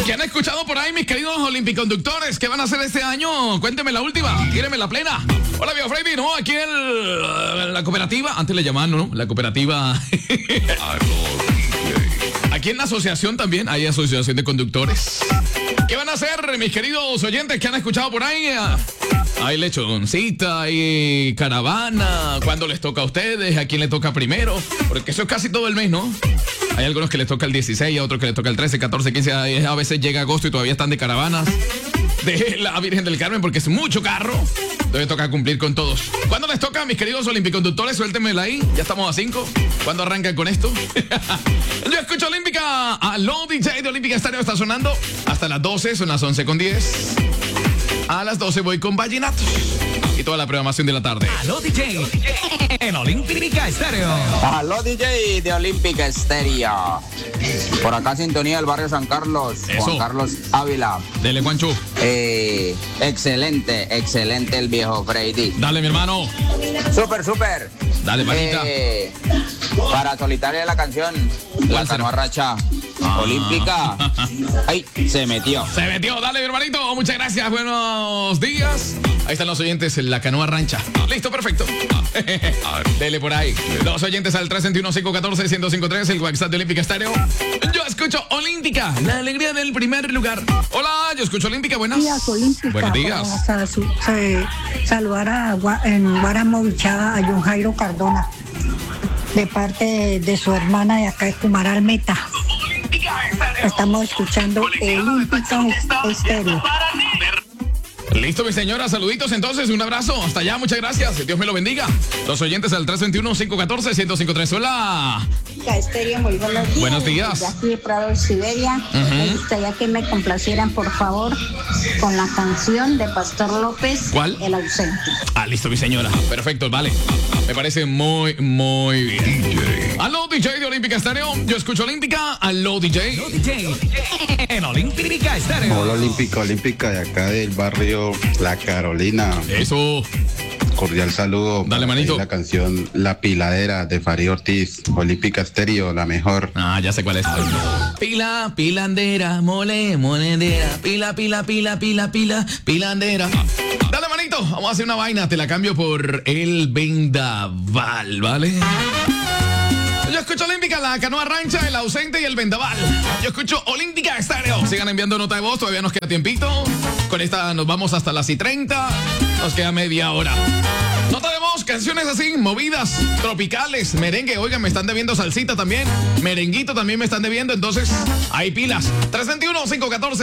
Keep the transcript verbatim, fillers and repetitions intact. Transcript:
¿Qué han escuchado por ahí, mis queridos olimpiconductores? ¿Qué van a hacer este año? Cuénteme la última, tírenme la plena. Hola, Viejo Freddy, ¿no? Aquí el, la cooperativa, antes le llamaban, ¿no? La cooperativa. Aquí en la asociación también hay asociación de conductores. ¿Qué van a hacer, mis queridos oyentes que han escuchado por ahí? Hay lechoncita, hay caravana. ¿Cuándo les toca a ustedes? ¿A quién le toca primero? Porque eso es casi todo el mes, ¿no? Hay algunos que les toca el dieciséis, a otros que les toca el trece, catorce, quince. A veces llega agosto y todavía están de caravanas de la Virgen del Carmen porque es mucho carro. Entonces toca cumplir con todos. ¿Cuándo les toca, mis queridos olimpiconductores? Suéltenmela ahí. Ya estamos a cinco. ¿Cuándo arrancan con esto? Yo escucho Olímpica. Aló, D J de Olímpica Estéreo está sonando hasta las doce, son las once con diez. A las doce voy con vallenatos y toda la programación de la tarde. Aló, D J en Olímpica Estéreo. Aló, D J de Olímpica Estéreo. Por acá sintonía del barrio San Carlos. Eso. Juan Carlos Ávila. Dele, Juancho. Eh, excelente, excelente el viejo Freddy. Dale, mi hermano. Súper, súper. Dale, manita. Eh, para Solitaria la canción, la canoa racha Ah. olímpica. Ay, se metió. Se metió, dale, mi hermanito. Muchas gracias, buenos días. Ahí están los oyentes en la canoa rancha. Listo, perfecto. Dele por ahí. Los oyentes al tres dos uno, cinco uno cuatro, uno cero cinco tres, el WhatsApp de Olímpica Estéreo. Yo escucho Olímpica, la alegría del primer lugar. Hola, yo escucho Olímpica, buenas. Días, Olímpica. Buenos días. Vamos a su- se- saludar a, Gua- en Guaramovichada a John Jairo Cardona, de parte de, de su hermana de acá de Cumaral Meta. Estamos escuchando Olímpica Estéreo. Listo, mi señora, saluditos entonces, un abrazo, hasta allá, muchas gracias, Dios me lo bendiga. Los oyentes al tres dos uno, cinco uno cuatro, uno cero cinco tres, hola. Estéreo, muy buenos días. Buenos días. Desde aquí de Prado de Siberia. Me gustaría que me complacieran, por favor, con la canción de Pastor López. ¿Cuál? El ausente. Ah, listo, mi señora, perfecto, vale. Me parece muy, muy bien. Aló, D J de Olímpica Estéreo, yo escucho Olímpica, aló, D J. Aló, D J en Olímpica Estéreo. Hola Olímpica, Olímpica de acá del barrio La Carolina. Eso, Cordial saludo. Dale, para manito. pedir la canción La Piladera de Farid Ortiz. Olímpica Estéreo, la mejor. ah, ya sé cuál es. Pila, pilandera, mole, monedera, pila, pila, pila, pila, pila, pilandera. Dale, manito, vamos a hacer una vaina, te la cambio por el vendaval, ¿vale? Yo escucho Olímpica, la canoa rancha, el ausente y el vendaval. Yo escucho Olímpica Estéreo. Sigan enviando nota de voz, todavía nos queda tiempito. Con esta nos vamos hasta las y treinta. Nos queda media hora. Nota de voz, canciones así, movidas, tropicales, merengue. Oigan, me están debiendo salsita también. Merenguito también me están debiendo, entonces hay pilas. tres dos uno, cinco uno cuatro,